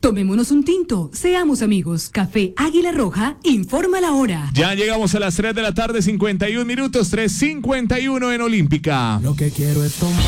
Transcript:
Tomémonos un tinto, seamos amigos. Café Águila Roja, informa la hora. Ya llegamos a las 3 de la tarde, 51 minutos, 3:51 en Olímpica. Lo que quiero es tomar.